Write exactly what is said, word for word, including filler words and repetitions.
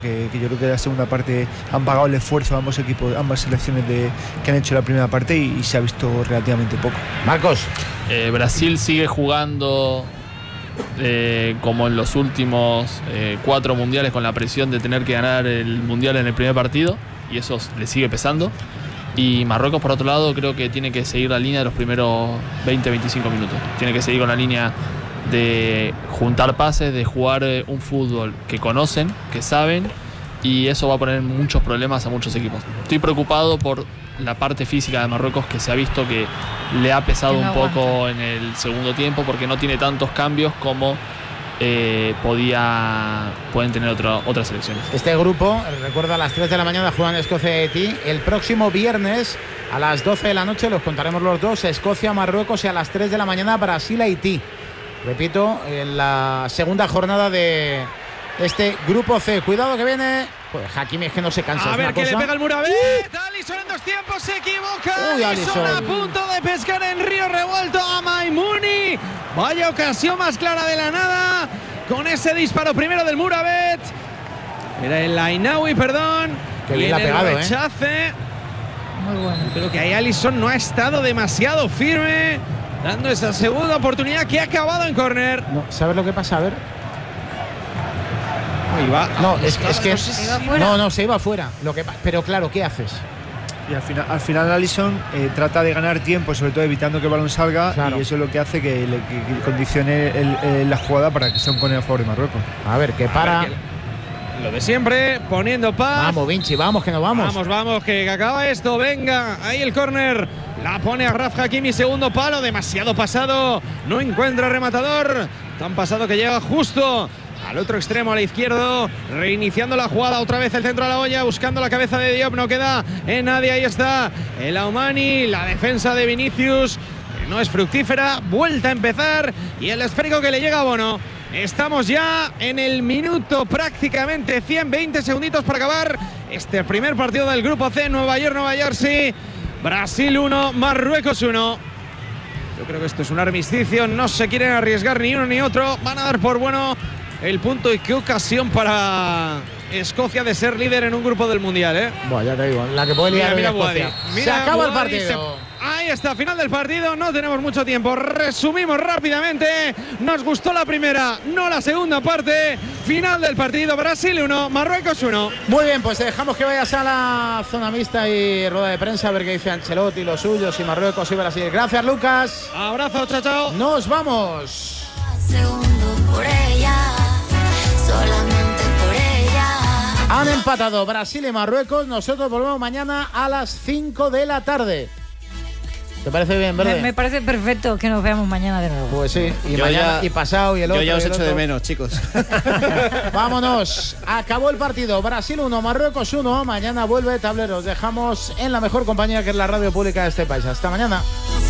Que, que yo creo que en la segunda parte han pagado el esfuerzo ambos equipos, ambas selecciones de, que han hecho la primera parte y, y se ha visto relativamente poco. Marcos. Eh, Brasil sigue jugando eh, como en los últimos eh, cuatro mundiales, con la presión de tener que ganar el mundial en el primer partido, y eso le sigue pesando. Y Marruecos, por otro lado, creo que tiene que seguir la línea de los primeros veinte a veinticinco minutos. Tiene que seguir con la línea de juntar pases, de jugar un fútbol que conocen, que saben, y eso va a poner muchos problemas a muchos equipos. Estoy preocupado por la parte física de Marruecos, que se ha visto que le ha pesado no un poco aguanta. En el segundo tiempo, porque no tiene tantos cambios como eh, podía pueden tener otro, otras selecciones. Este grupo, recuerda, a las tres de la mañana juegan Escocia y Haití. El próximo viernes a las doce de la noche los contaremos los dos, Escocia, Marruecos, y a las tres de la mañana Brasil, Haití. Repito, en la segunda jornada de este grupo C. Cuidado que viene. Pues Hakimi es que no se cansa. A ver que cosa. le pega el Muravet. Alisson en dos tiempos se equivoca. Uy, Alisson Alisson a punto de pescar en río revuelto a Maimouni. Vaya ocasión más clara de la nada con ese disparo primero del Muravet. Era el Ainaoui, perdón. Que bien y la ha pegado, rechace. ¿eh? Muy bueno. Creo que ahí Alisson no ha estado demasiado firme, dando esa segunda oportunidad que ha acabado en córner. No, ¿sabes lo que pasa? A ver. Ahí va. No, es, es que. ¿Se no, no, se iba fuera. Lo que, pero claro, ¿qué haces? Y al final, al final Alisson eh, trata de ganar tiempo, sobre todo evitando que el balón salga, claro. Y eso es lo que hace que le que, que condicione el, el, la jugada para que sea un córner a favor de Marruecos. A ver, que para. Lo de siempre, poniendo paz. Vamos, Vinci, vamos, que nos vamos. Vamos, vamos, que acaba esto. Venga, ahí el córner. La pone a Raf Hakimi, segundo palo. Demasiado pasado. No encuentra rematador. Tan pasado que llega justo al otro extremo, a la izquierda. Reiniciando la jugada. Otra vez el centro a la olla. Buscando la cabeza de Diop. No queda en nadie. Ahí está el Aumani. La defensa de Vinicius. Que no es fructífera. Vuelta a empezar. Y el esférico que le llega a Bono. Estamos ya en el minuto prácticamente cien, veinte segunditos para acabar este primer partido del grupo C. Nueva York, Nueva Jersey. Brasil uno, Marruecos uno. Yo creo que esto es un armisticio. No se quieren arriesgar ni uno ni otro. Van a dar por bueno el punto. Y qué ocasión para Escocia de ser líder en un grupo del Mundial, ¿eh? Bueno, ya te digo, la que puede liar mira, mira Escocia. Mira, se acaba Wadi, el partido. Se... Ahí está, final del partido, no tenemos mucho tiempo. Resumimos rápidamente. Nos gustó la primera, no la segunda parte. Final del partido, Brasil uno, Marruecos uno. Muy bien, pues dejamos que vayas a la zona mixta y rueda de prensa a ver qué dice Ancelotti, los suyos, y Marruecos y Brasil. Gracias, Lucas. Abrazo, chao, chao. Nos vamos. Segundo por ella, solamente por ella. Han empatado Brasil y Marruecos. Nosotros volvemos mañana a las cinco de la tarde. ¿Te parece bien, Verde? Me, me parece perfecto que nos veamos mañana de nuevo. Pues sí, y yo mañana ya, y pasado y el otro. Yo ya os echo de menos, chicos. Vámonos. Acabó el partido. Brasil uno, Marruecos uno. Mañana vuelve Tableros. Dejamos en la mejor compañía que es la radio pública de este país. Hasta mañana.